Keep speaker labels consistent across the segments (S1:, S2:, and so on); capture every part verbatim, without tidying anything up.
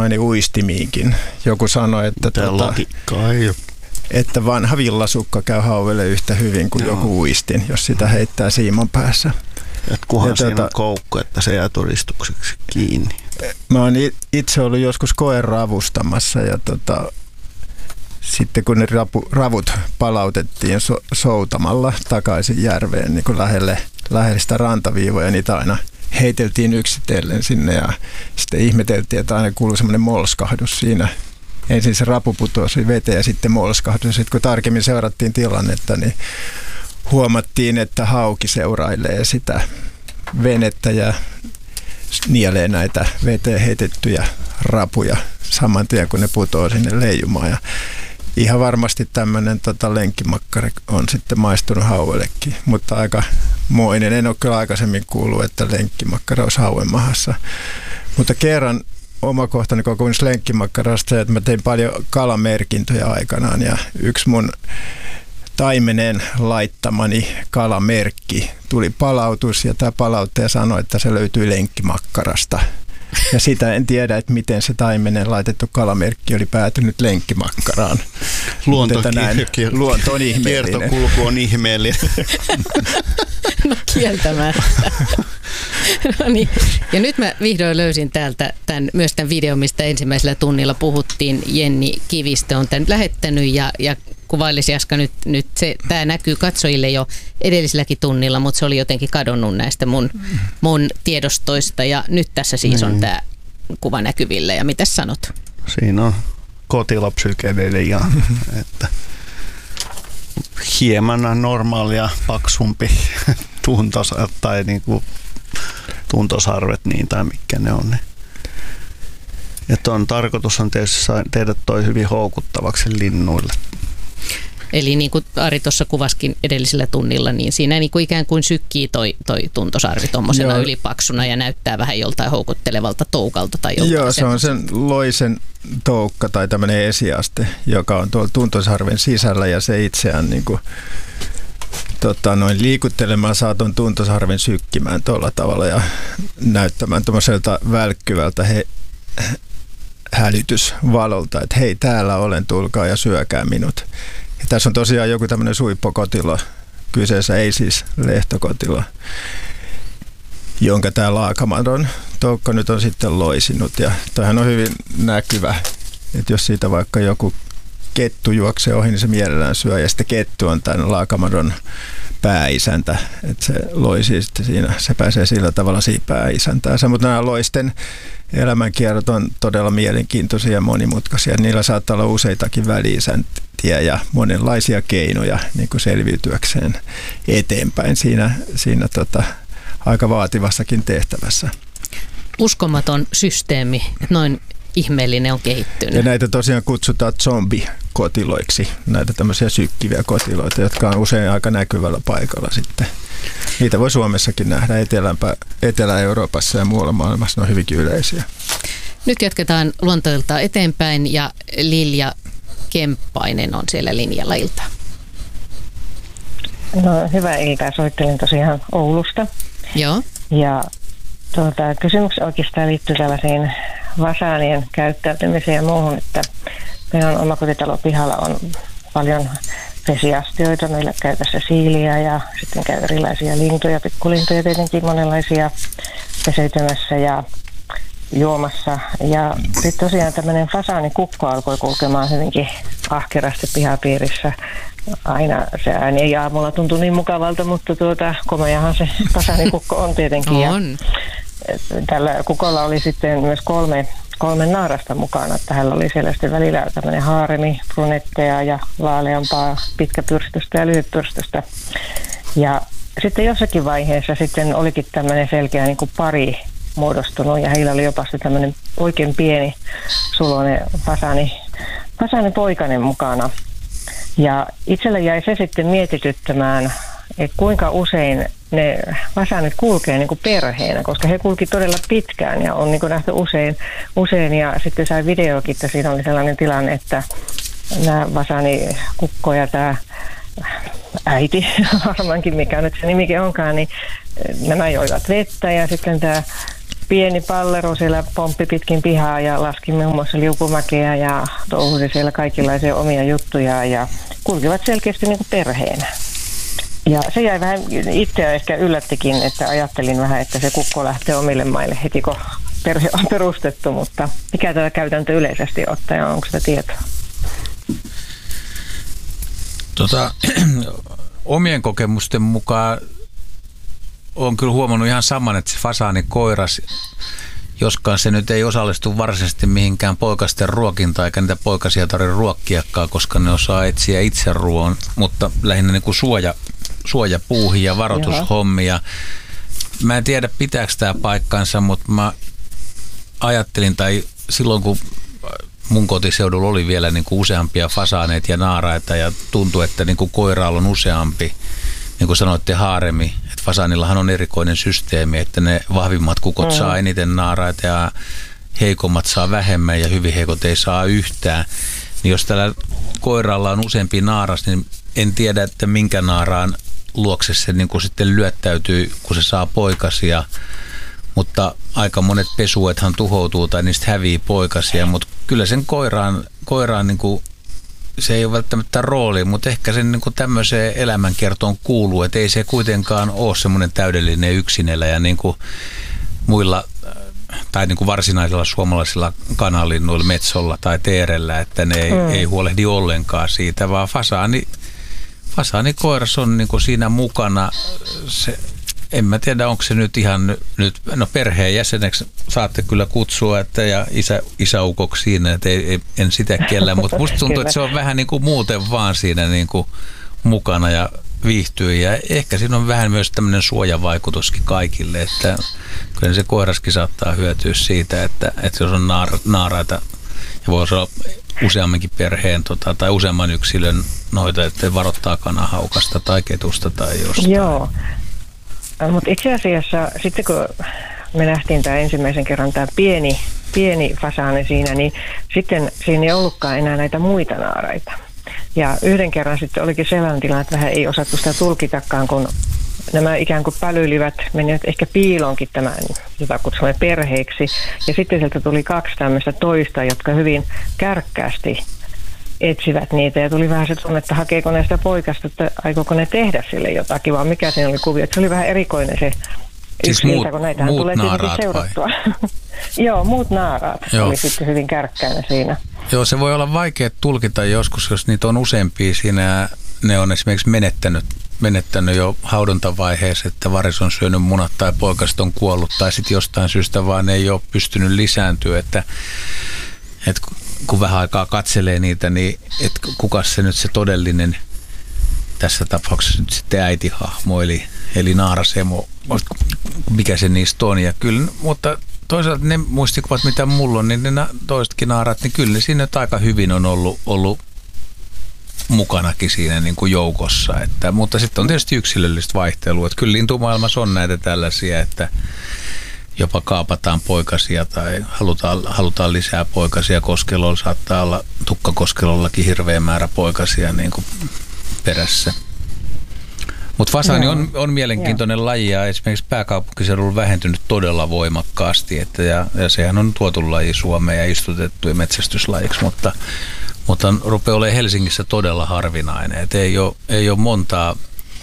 S1: noin niin uistimiinkin. Joku sanoi, että, tuota, että vanha villasukka käy hauelle yhtä hyvin kuin Joo. joku uistin, jos sitä heittää siiman päässä.
S2: Että kunhan ja siinä tuota, on koukku, että se jää todistukseksi kiinni.
S1: Mä oon itse ollut joskus koeravustamassa ja tota, sitten kun ne rapu, ravut palautettiin so, soutamalla takaisin järveen niin kuin lähelle, lähelle sitä rantaviivoja, niitä aina heiteltiin yksitellen sinne ja sitten ihmeteltiin, että aina kuului semmoinen molskahdus siinä. Ensin se rapu putosi veteen ja sitten molskahdus. Sitten kun tarkemmin seurattiin tilannetta, niin huomattiin, että hauki seurailee sitä venettä ja nielee näitä veteen heitettyjä rapuja saman tien, kun ne putoo sinne leijumaan. Ja ihan varmasti tämmöinen tota, lenkkimakkari on sitten maistunut hauellekin, mutta aika moinen. En ole kyllä aikaisemmin kuullut, että lenkkimakkara olisi hauen mahassa. Mutta kerran omakohtainen kokemus lenkkimakkarasta, että mä tein paljon kalamerkintöjä aikanaan ja yksi mun taimenen laittamani kalamerkki tuli palautus ja tämä palauttaja sanoi, että se löytyi lenkkimakkarasta. Ja sitä en tiedä, että miten se taimenen laitettu kalamerkki oli päätynyt lenkkimakkaraan.
S2: Luonto,
S1: näin,
S2: kier-
S1: luonto on ihmeellinen.
S2: Kiertokulku on ihmeellinen.
S3: No kieltämättä. No niin. Ja nyt mä vihdoin löysin täältä tämän, myös tämän videon, mistä ensimmäisellä tunnilla puhuttiin. Jenni Kivistö on tämän lähettänyt ja, ja kuvailisi Jaska nyt, nyt se, tämä näkyy katsojille jo edelliselläkin tunnilla, mutta se oli jotenkin kadonnut näistä mun, mun tiedostoista ja nyt tässä siis on tämä kuva näkyville ja mitä sanot?
S2: Siinä on kotilapsykedelia, että hieman normaalia paksumpi tuntos tai niinku tuntosarvet niin tai mitkä ne on. Että on tarkoitus on tietysti tehdä toi hyvin houkuttavaksi linnuille.
S3: Eli niin kuin Ari tuossa kuvaskin edellisellä tunnilla, niin siinä niin kuin ikään kuin sykkii toi, toi tuntosarvi tuommoisena ylipaksuna ja näyttää vähän joltain houkuttelevalta toukalta tai joltain.
S1: Joo, se on sen loisen toukka tai tämmöinen esiaste, joka on tuolla tuntosarven sisällä ja se itseään niin kuin, tota, noin liikuttelemaan saa tuon tuntosarven sykkimään tuolla tavalla ja näyttämään tuommoiselta välkkyvältä he, hälytysvalolta, että hei, täällä olen, tulkaa ja syökää minut. Ja tässä on tosiaan joku tämmöinen suippokotilo kyseessä, ei siis lehtokotilo, jonka tämä laakamadon toukka nyt on sitten loisinut. Ja tämähän on hyvin näkyvä, että jos siitä vaikka joku kettu juoksee ohi, niin se mielellään syö. Ja sitten kettu on tämän laakamadon pääisäntä, että se loisi sitten siinä, se pääsee sillä tavalla siihen pääisäntäänsä. Mutta nämä loisten elämänkierrot on todella mielenkiintoisia ja monimutkaisia. Niillä saattaa olla useitakin väli-isäntiä ja monenlaisia keinoja niin kuin selviytyäkseen eteenpäin siinä, siinä tota, aika vaativassakin tehtävässä.
S3: Uskomaton systeemi, että noin ihmeellinen on kehittynyt.
S1: Ja näitä tosiaan kutsutaan zombikotiloiksi, näitä tämmöisiä sykkiviä kotiloita, jotka on usein aika näkyvällä paikalla sitten. Niitä voi Suomessakin nähdä Etelämpä, Etelä-Euroopassa ja muualla maailmassa, ne on hyvinkin yleisiä.
S3: Nyt jatketaan luontoiltaa eteenpäin ja Lilja Kemppainen on siellä linjalla. Iltaa.
S4: No, hyvää iltaa. Soittelin tosiaan Oulusta.
S3: Joo.
S4: Ja tuota, kysymys oikeastaan liittyy tällaisiin fasaanien käyttäytymiseen ja muuhun, että meidän omakotitalo pihalla on paljon vesiastioita, meillä käy tässä siiliä ja sitten käy erilaisia lintuja, pikkulintuja tietenkin monenlaisia peseytymässä ja juomassa. Ja sitten tosiaan tämmöinen fasaanikukko alkoi kulkemaan hyvinkin ahkerasti pihapiirissä. Aina se ääni ei aamulla tuntu niin mukavalta, mutta tuota, komeahan se fasaanikukko on tietenkin.
S3: On.
S4: Ja tällä kukolla oli sitten myös kolme, kolme naarasta mukana. Että hänellä oli siellä sitten välillä tämmöinen haaremi, brunetteja ja laaleampaa pitkäpyrstöstä ja lyhytpyrstöstä. Ja sitten jossakin vaiheessa sitten olikin tämmöinen selkeä niin kuin pari muodostunut ja heillä oli jopa tämmöinen oikein pieni suloinen fasaani, fasaanipoikainen mukana. Ja itselle jäi se sitten mietityttämään, että kuinka usein ne fasaanit kulkee niin kuin perheenä, koska he kulki todella pitkään ja on niin kuin nähty usein, usein ja sitten sai videokin, että siinä oli sellainen tilanne, että nämä fasaanikukko ja tämä äiti, varmaankin mikä nyt se nimikin onkaan, niin nämä joivat vettä ja sitten tämä pieni pallero siellä pomppi pitkin pihaa ja laski muun muassa liukumäkeä ja touhusi siellä kaikenlaisia omia juttuja ja kulkivat selkeästi niin kuin perheenä. Ja se jäi vähän itseä ehkä yllättikin, että ajattelin vähän, että se kukko lähtee omille maille heti kun perhe on perustettu, mutta mikä tätä käytäntö yleisesti ottaen, onko sitä tietoa?
S5: Tota, omien kokemusten mukaan olen kyllä huomannut ihan saman, että se fasaanikoiras, joskaan se nyt ei osallistu varsinaisesti mihinkään poikasten ruokintaan, eikä niitä poikasia tarvitse ruokkiakaan, koska ne osaa etsiä itse ruoan, mutta lähinnä niin kuin suoja, suojapuuhi ja varoitushommia. Mä en tiedä, pitääkö tämä paikkansa, mutta mä ajattelin, tai silloin kun mun kotiseudulla oli vielä niin kuin useampia fasaaneita ja naaraita ja tuntui, että niin kuin koiraalla on useampi, niin kuin sanoitte, haaremi. Että fasaanillahan on erikoinen systeemi, että ne vahvimmat kukot mm. saa eniten naaraita ja heikommat saa vähemmän ja hyvin heikot ei saa yhtään. Niin jos tällä koiralla on useampi naaras, niin en tiedä, että minkä naaraan luokse se niin kuin sitten lyöttäytyy, kun se saa poikasia. Mutta aika monet pesuethan tuhoutuu tai niistä hävii poikasia, mutta kyllä sen koiraan, koiraan niin kuin, se ei ole välttämättä rooli, mutta ehkä sen niin kuin tämmöiseen elämänkertoon kuuluu, että ei se kuitenkaan ole semmoinen täydellinen yksineläjä niin kuin muilla tai niin kuin varsinaisilla suomalaisilla kanalinnuilla, metsolla tai teerellä, että ne ei, mm. ei huolehdi ollenkaan siitä, vaan fasaani, fasaanikoiras on niin kuin siinä mukana. Se, en mä tiedä, onko se nyt ihan nyt, no perheen jäseneksi saatte kyllä kutsua, että ja isä, isäukoksi siinä, että ei, ei, en sitä kiellä, mutta musta tuntuu, että se on vähän niin kuin muuten vaan siinä niin kuin mukana ja viihtyy ja ehkä siinä on vähän myös tämmöinen suojavaikutuskin kaikille, että kyllä se koiraskin saattaa hyötyä siitä, että, että jos on naara, naaraita ja voisi olla useammankin perheen tota, tai useamman yksilön noita, että varoittaa kanahaukasta tai ketusta tai jostain.
S4: Joo. Mutta itse asiassa sitten kun me nähtiin tämä ensimmäisen kerran tämä pieni, pieni fasaani siinä, niin sitten siinä ei ollutkaan enää näitä muita naaraita. Ja yhden kerran sitten olikin sellainen tilanne, että vähän ei osattu sitä tulkitakaan, kun nämä ikään kuin pälyilivät, menivät ehkä piiloonkin tämän, jota kutsumme perheeksi. Ja sitten sieltä tuli kaksi tämmöistä toista, jotka hyvin kärkkäästi etsivät niitä ja tuli vähän se tunne, että hakeeko ne sitä poikasta, että aikooko ne tehdä sille jotakin, vaan mikä siinä oli kuvio. Se oli vähän erikoinen se
S5: siis
S4: yksi
S5: muut,
S4: ilta, kun näitähän tulee tietenkin seurattua. Joo, muut naaraat Joo. oli sitten hyvin kärkkäinen siinä.
S5: Joo, se voi olla vaikea tulkita joskus, jos niitä on useampia siinä. Ne on esimerkiksi menettänyt, menettänyt jo haudontavaiheessa, että varis on syönyt munat tai poikaset on kuollut tai sitten jostain syystä vaan ei ole pystynyt lisääntyä, että, että kun vähän aikaa katselee niitä, niin että kuka se nyt se todellinen, tässä tapauksessa nyt sitten äitihahmo, eli, eli naarasemo, mikä se niistä on. Ja kyllä, mutta toisaalta ne muistikuvat, mitä mulla on, niin ne toisetkin naarat, niin kyllä siinä nyt aika hyvin on ollut, ollut mukanakin siinä niin kuin joukossa. Että, mutta sitten on tietysti yksilöllistä vaihtelua. Että kyllä lintumaailmassa on näitä tällaisia, että jopa kaapataan poikasia tai halutaan, halutaan lisää poikasia. Koskelolla saattaa olla tukkakoskelollakin hirveä määrä poikasia niin kuin perässä. Mutta fasaani on, on mielenkiintoinen Joo. laji ja esimerkiksi pääkaupunkiseudulla vähentynyt todella voimakkaasti. Että ja, ja sehän on tuotu laji Suomeen ja istutettu ja metsästyslajiksi, mutta, mutta rupeaa olemaan Helsingissä todella harvinainen. Et ei ole, ei ole montaa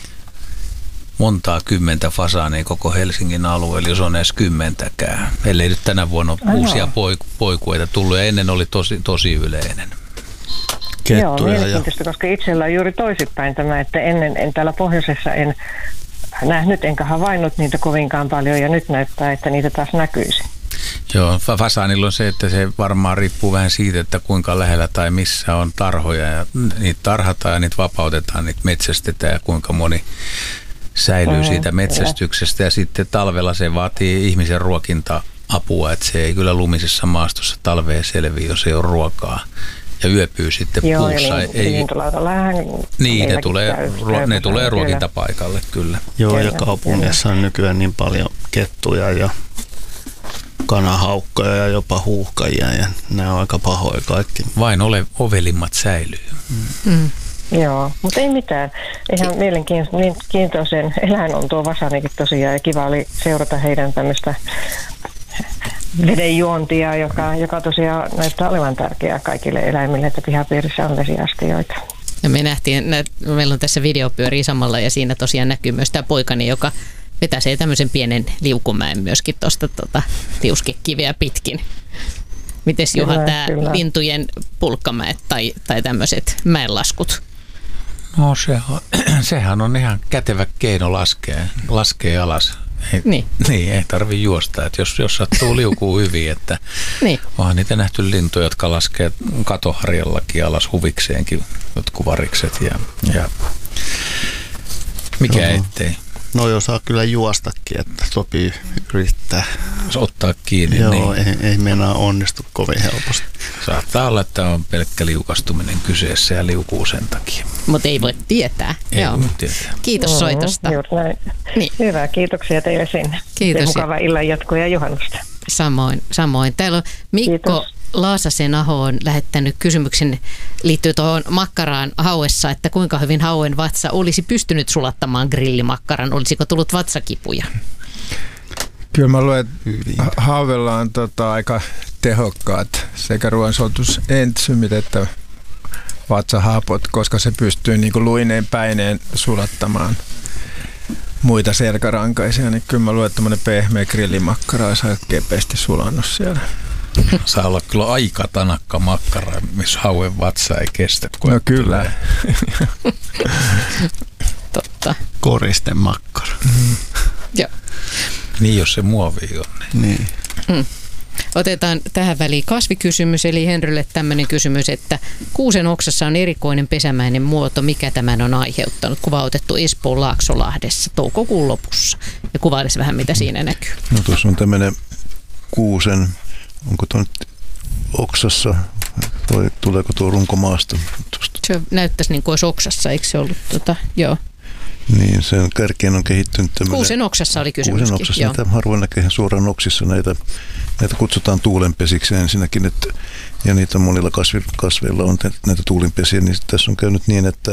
S5: montaa kymmentä fasaania koko Helsingin alueella, jos on edes kymmentäkään. Ellei nyt tänä vuonna ole uusia poiku- poikueita tullut ja ennen oli tosi, tosi yleinen.
S4: Joo, mielenkiintoista, koska itsellä on juuri toisinpäin tämä, että ennen en täällä pohjoisessa en nähnyt enkä havainnut niitä kovinkaan paljon ja nyt näyttää, että niitä taas näkyisi.
S5: Joo, fasaanilla on se, että se varmaan riippuu vähän siitä, että kuinka lähellä tai missä on tarhoja ja niitä tarhataan ja niitä vapautetaan, niitä metsästetään ja kuinka moni säilyy siitä metsästyksestä ja sitten talvella se vaatii ihmisen ruokinta-apua, että se ei kyllä lumisessa maastossa talveen selviä, jos ei ole ruokaa ja yöpyy sitten
S4: Joo,
S5: puussa.
S4: Joo,
S5: ei, niin, ne tulee, käy, ne tulee ruokintapaikalle kyllä.
S2: Joo,
S4: kyllä,
S2: ja kaupungeissa on nykyään niin paljon kettuja ja kanahaukkoja ja jopa huuhkajia ja nämä on aika pahoja kaikki.
S5: Vain ole ovelimmat säilyy.
S3: Mm. Mm.
S4: Joo, mutta ei mitään. Ihan mielenkiintoisen eläin on tuo fasaanikin tosiaan ja kiva oli seurata heidän tämmöistä veden juontia, joka, joka tosiaan näyttää olevan tärkeää kaikille eläimille, että pihapiirissä on vesiastioita.
S3: Ja me nähtiin, meillä on tässä video pyörii samalla ja siinä tosiaan näkyy myös tämä poikani, joka vetäsee tämmöisen pienen liukumäen myöskin tuosta tuota, liuskekiveä pitkin. Mites Juha, tämä lintujen pulkkamäet tai, tai tämmöiset mäenlaskut?
S5: No se, sehän on ihan kätevä keino laskea, laskea alas. Ei, niin. niin, ei tarvitse juosta, että jos, jos sattuu liukuu hyvin, että niin. Onhan niitä nähty lintuja, jotka laskee katoharjallakin alas huvikseenkin, jotkut varikset ja, ja mikä Joo. ettei.
S2: No jos saa kyllä juostakin, että sopii yrittää.
S5: Ottaa kiinni.
S2: Joo,
S5: niin.
S2: ei, ei meinaa onnistu kovin helposti.
S5: Saattaa olla, että on pelkkä liukastuminen kyseessä ja liukuu sen takia.
S3: Mutta ei voi tietää.
S5: Ei
S3: Joo.
S5: voi tietää.
S3: Kiitos mm-hmm. soitosta.
S4: Niin. Hyvä, kiitoksia teille sinne.
S3: Kiitos.
S4: Mukavaa illan jatkoa ja juhannusta.
S3: Samoin, samoin. Täällä on Mikko Kiitos. Laasasen Aho on lähettänyt kysymyksen liittyy tuohon makkaraan hauessa, että kuinka hyvin hauen vatsa olisi pystynyt sulattamaan grillimakkaran, olisiko tullut vatsakipuja?
S1: Kyllä mä luulen, että haavella on tota aika tehokkaat sekä ruoansulatusentsyymit että vatsahapot, koska se pystyy niin kuin luineen päineen sulattamaan muita selkärankaisia, niin kyllä mä luulen, että tämmöinen pehmeä grillimakkara olisi aika kepeästi sulannut siellä.
S5: Saa olla kyllä aika tanakka makkara, missä hauen vatsa ei kestä.
S1: No kyllä.
S3: Totta.
S2: Koristen makkara.
S3: Mm. Joo.
S5: Niin, jos se muovi on.
S2: Niin. niin.
S3: Mm. Otetaan tähän väliin kasvikysymys, eli Henrylle tämmöinen kysymys, että kuusen oksassa on erikoinen pesämäinen muoto. Mikä tämän on aiheuttanut? Kuva otettu Espoon Laaksolahdessa toukokuun lopussa. Ja kuvailisi vähän, mitä siinä näkyy.
S6: No tuossa on tämmöinen kuusen, onko tuo nyt oksassa vai tuleeko tuo runkomaasta?
S3: Se näyttäisi niin kuin olisi oksassa, eikö se ollut? Tota, joo.
S6: Niin, sen kärkeen on kehittynyt tämmöinen...
S3: Kuusen oksassa oli kysymyskin.
S6: Kuusen oksassa, näitä harvoin näkee suoraan oksissa, näitä, näitä kutsutaan tuulenpesiksi ensinnäkin, että, ja niitä monilla kasvi, kasveilla on näitä tuulinpesiä, niin tässä on käynyt niin, että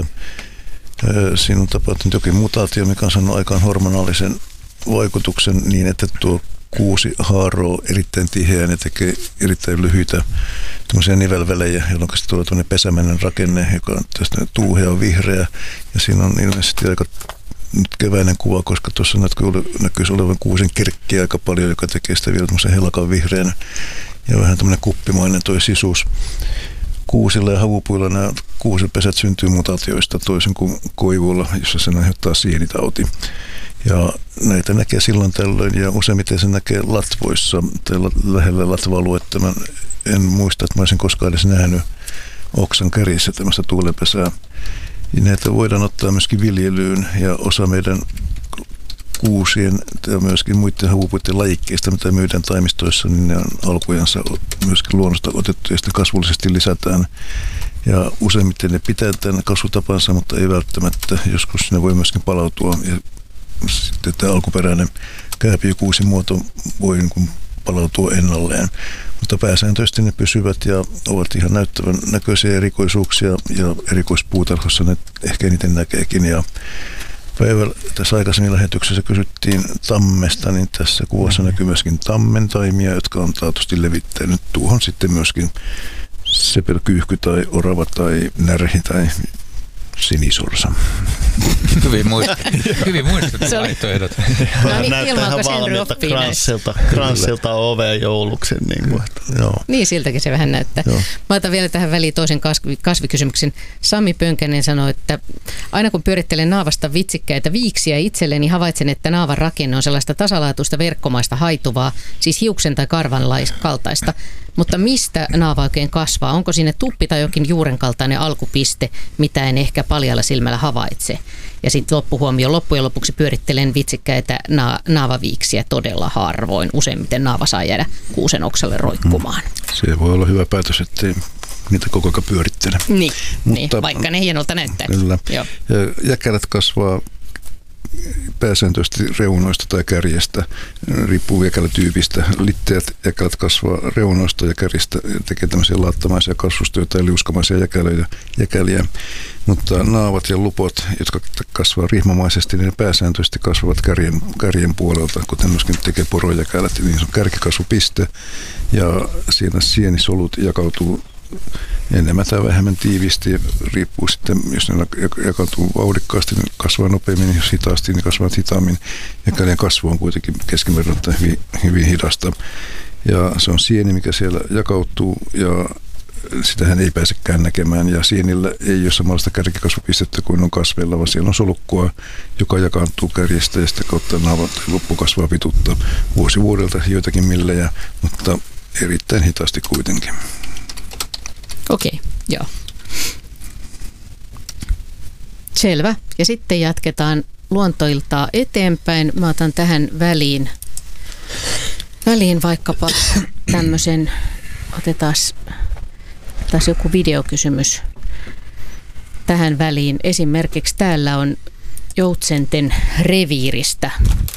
S6: ö, siinä on tapahtunut jokin mutaatio, mikä on saanut aikaan hormonaalisen vaikutuksen niin, että tuo kuusi haaroo erittäin tiheään ja tekee erittäin lyhyitä tämmöisiä nivelvälejä, jolloin sitten tulee tuonne pesämäinen rakenne, joka on tästä tuuhea on vihreä. Ja siinä on ilmeisesti aika nyt keväinen kuva, koska tuossa näkyisi olevan kuusen kirkkiä aika paljon, joka tekee sitä vielä tämmöisen helakan vihreänä. Ja vähän tämmöinen kuppimainen toi sisuus. Kuusilla ja havupuilla nämä kuusenpesät syntyy mutaatioista toisin kuin koivuilla, jossa se aiheuttaa sienitauti. Ja näitä näkee silloin tällöin ja useimmiten se näkee latvoissa, lähellä latva-aluetta. Mä en muista, että mä olisin koskaan edes nähnyt oksan kärissä tämmöistä tuulenpesää. Ja näitä voidaan ottaa myöskin viljelyyn ja osa meidän kuusien ja myöskin muiden havupuiden lajikkeista, mitä myydään taimistoissa, niin ne on alkujansa myöskin luonnosta otettu ja sitten kasvullisesti lisätään. Ja useimmiten ne pitää tämän kasvutapansa, mutta ei välttämättä. Joskus ne voi myöskin palautua ja sitten tämä alkuperäinen kääpiökuusin muoto voi niin kuin palautua ennalleen. Mutta pääsääntöisesti ne pysyvät ja ovat ihan näyttävän näköisiä erikoisuuksia ja erikoispuutarhassa ne ehkä eniten näkeekin. Ja päivällä tässä aikaisemmin lähetyksessä kysyttiin tammesta, niin tässä kuvassa näkyy myöskin tammentaimia, jotka on taatusti levittänyt tuohon sitten myöskin sepelkyyhky tai orava tai närhi tai sinisorsa.
S5: Hyvin muistettu. Hyvin muistettu vaihtoehdot.
S3: No niin,
S2: näyttää ihan valmiilta kranssilta, kranssilta oveen jouluksen. Niin, kuin, että, joo.
S3: Niin, siltäkin se vähän näyttää. Joo. Mä otan vielä tähän väliin toisen kasvi, kasvikysymyksen. Sami Pönkänen sanoi, että aina kun pyörittelen naavasta vitsikkäitä viiksiä itselleni, havaitsen, että naavan rakenne on sellaista tasalaatuista verkkomaista haituvaa, siis hiuksen tai karvan kaltaista. Mutta mistä naava oikein kasvaa? Onko sinne tuppi tai jokin juuren kaltainen alkupiste, mitä en ehkä paljalla silmällä havaitse? Ja sitten loppuhuomio. Loppujen lopuksi pyörittelen vitsikkäitä na- naavaviiksiä todella harvoin. Useimmiten naava saa jäädä kuusen oksalle roikkumaan.
S6: Se voi olla hyvä päätös, ettei niitä koko ajan pyörittele.
S3: Niin, mutta, niin vaikka ne hienolta näyttää.
S6: Kyllä. Joo. Jäkälät kasvaa pääsääntöisesti reunoista tai kärjestä, riippuu jäkälätyypistä. Litteät jäkälät kasvaa reunoista ja kärjestä, tekee tämmöisiä laattamaisia kasvustoja tai liuskamaisia jäkäliä, jäkäliä. Mutta naavat ja lupot, jotka kasvaa rihmamaisesti, niin ne pääsääntöisesti kasvavat kärjen, kärjen puolelta, kuten myöskin tekee porojäkälät, niin se on kärkikasvupiste ja siinä sienisolut jakautuu enemmän tai vähemmän tiiviisti, riippuu sitten, jos ne jakautuu vauhdikkaasti, niin kasvaa nopeammin, jos hitaasti, niin kasvavat hitaammin. Jäkälien kasvu on kuitenkin keskiverran hyvin, hyvin hidasta. Ja se on sieni, mikä siellä jakautuu, ja sitähän ei pääsekään näkemään. Ja sienillä ei ole samanlaista kärkikasvupistettä kuin on kasveilla, vaan siellä on solukkua, joka jakaantuu kärjestä, ja sitä kautta naavan loppu kasvaa pituutta vuosi vuodelta joitakin millejä, mutta erittäin hitaasti kuitenkin.
S3: Okei, joo. Selvä. Ja sitten jatketaan luontoiltaa eteenpäin. Mä otan tähän väliin, väliin vaikkapa tämmöisen, otetaan taas joku videokysymys tähän väliin. Esimerkiksi täällä on Joutsenten reviiristä.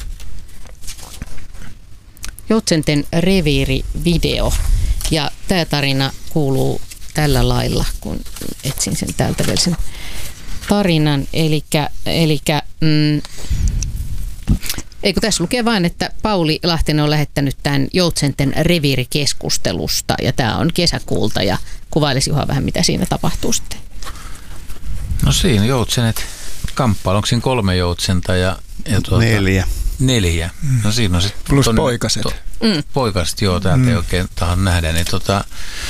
S3: Joutsenten reviirivideo. Ja tämä tarina kuuluu tällä lailla, kun etsin sen täältä vielä sen tarinan. Elikkä, elikkä, mm, eikö tässä lukee vain, että Pauli Lahtinen on lähettänyt tämän Joutsenten reviirikeskustelusta, ja tämä on kesäkuulta, ja kuvailisi Juha vähän, mitä siinä tapahtuu sitten.
S5: No siinä Joutsenet kamppailu, onko siinä kolme joutsenta ja, ja tuota,
S2: neljä.
S5: Neljä. No siinä on sitten
S1: plus tonne, poikaset. To,
S3: mm.
S5: Poikaset, joo, täältä mm. ei oikein tahan nähdä, niin tota,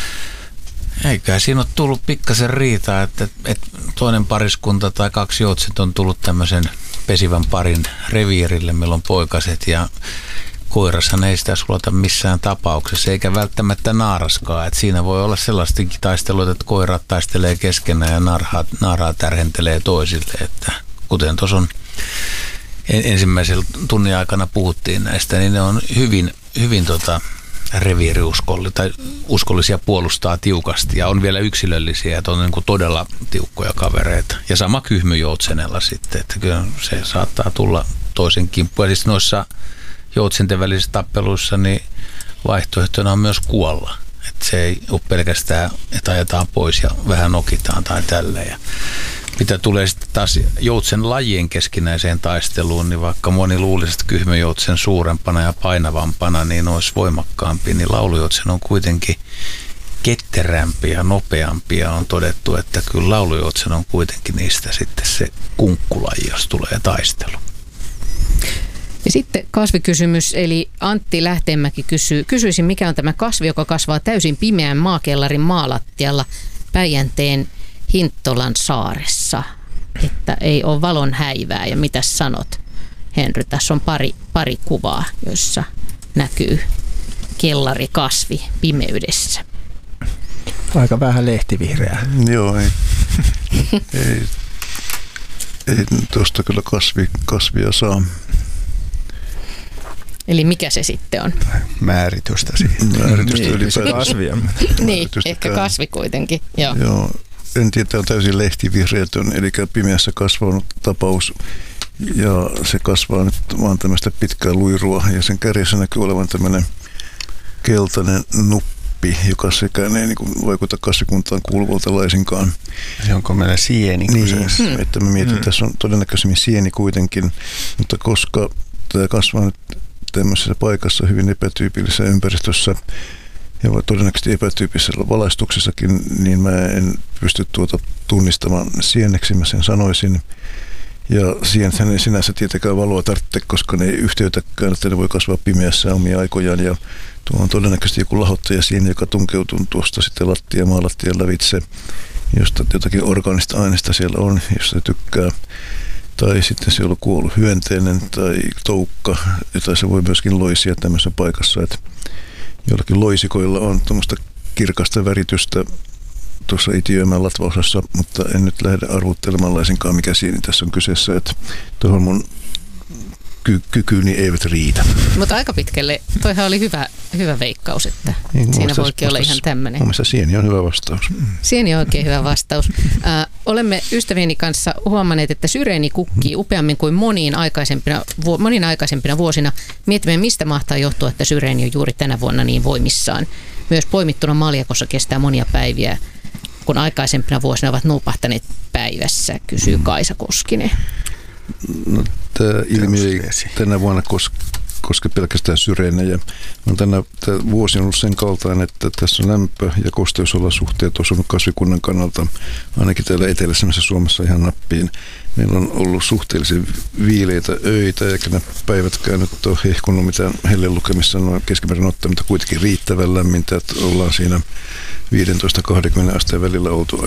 S5: eiköhän siinä ole tullut pikkasen riitaa, että, että toinen pariskunta tai kaksi joutsenta on tullut tämmöisen pesivän parin reviirille, meillä on poikaset, ja koirashan ei sitä sulata missään tapauksessa, eikä välttämättä naaraskaan. Että siinä voi olla sellaistakin taisteluita, että koirat taistelee keskenään ja naarhaa, naarhaa tärhentelee toisille. Että kuten tuossa on ensimmäisellä tunnin aikana puhuttiin näistä, niin ne on hyvin, hyvin tota reviiriuskollisia tai uskollisia, puolustaa tiukasti ja on vielä yksilöllisiä, että on niin kuin todella tiukkoja kavereita. Ja sama kyhmyjoutsenella sitten, että kyllä se saattaa tulla toisen kimppuun. Ja siis noissa joutsenten välisissä tappeluissa niin vaihtoehtona on myös kuolla. Että se ei ole pelkästään, että ajetaan pois ja vähän nokitaan tai tälleen. Ja mitä tulee sitten taas joutsen lajien keskinäiseen taisteluun, niin vaikka moni luulisi, että kyhmyjoutsen suurempana ja painavampana niin olisi voimakkaampi, niin laulujoutsen on kuitenkin ketterämpi ja nopeampi, ja on todettu, että kyllä laulujoutsen on kuitenkin niistä sitten se kunkkulaji, jos tulee taistelu.
S3: Ja sitten kasvikysymys, eli Antti Lähteenmäki kysyy, kysyisin, mikä on tämä kasvi, joka kasvaa täysin pimeän maakellarin maalattialla Päijänteen Hinttolan saaressa, että ei ole valon häivää. Ja mitä sanot, Henry? Tässä on pari, pari kuvaa, joissa näkyy kellarikasvi pimeydessä.
S1: Aika vähän lehtivihreää.
S6: Joo, ei, ei, ei tuosta kyllä kasvi, kasvia saa.
S3: Eli mikä se sitten on?
S2: Määritystä siihen.
S6: Määritystä
S1: niin,
S6: ylipäätään.
S1: Kasvia.
S3: Niin, ehkä kasvi kuitenkin. Joo.
S6: Joo. En tiedä, tämä on täysin lehtivihreätön, eli pimeässä kasvanut tapaus. Ja se kasvaa nyt vaan tämmöistä pitkää luirua, ja sen kärjessä näkyy olevan tämmöinen keltainen nuppi, joka sekään ei niin kuin vaikuta kasvikuntaan kuuluvalta laisinkaan.
S2: Se onko meillä sieni kyseessä?
S6: Niin, että mä mietin, että tässä on todennäköisemmin sieni kuitenkin, mutta koska tämä kasvaa nyt tämmöisessä paikassa hyvin epätyypillisessä ympäristössä, ja todennäköisesti epätyyppisellä valaistuksessakin, niin mä en pysty tuota tunnistamaan sieneksi, mä sen sanoisin. Ja sienethän ei sinänsä tietenkään valoa tarvitse, koska ne ei yhteytäkään, että ne voi kasvaa pimeässä omia aikojaan. Ja tuo on todennäköisesti joku lahottajasieni, joka tunkeutuu tuosta sitten lattia, maalattian lävitse, josta jotakin orgaanista aineista siellä on, jos se tykkää. Tai sitten siellä on kuollut hyönteinen tai toukka, jota se voi myöskin loisia tämmöisessä paikassa, että jollakin loisikoilla on tuommoista kirkasta väritystä tuossa itiöimän latvaosassa, mutta en nyt lähde arvuttelemaan laisinkaan, mikä sieni tässä on kyseessä. Että tuohon mun ky- kykyyni eivät riitä.
S3: Mutta aika pitkälle, toihan oli hyvä, hyvä veikkaus, että niin, siinä voikin olla ihan tämmöinen.
S6: Mun mielestä sieni on hyvä vastaus.
S3: Sieni on oikein hyvä vastaus. Äh, olemme ystävieni kanssa huomanneet, että syreeni kukkii upeammin kuin moniin aikaisempina, vu- moniin aikaisempina vuosina. Mietimme, mistä mahtaa johtua, että syreeni on juuri tänä vuonna niin voimissaan. Myös poimittuna maljakossa kestää monia päiviä, kun aikaisempina vuosina ovat nupahtaneet päivässä, kysyy Kaisa Koskinen.
S6: No, tämä ilmiö ei tänä vuonna koske, koske pelkästään syreenejä. On tänä tämä vuosi on ollut sen kaltainen, että tässä on lämpö- ja kosteusolosuhteet osunut kasvikunnan kannalta, ainakin täällä eteläisemmässä Suomessa ihan nappiin. Meillä on ollut suhteellisen viileitä öitä, eikä nämä päivätkään nyt ole hehkunut mitään hellelukemissa noin keskimäärin ottaa, mutta kuitenkin riittävän lämmintä, että ollaan siinä viisitoista kaksikymmentä asteen välillä oltu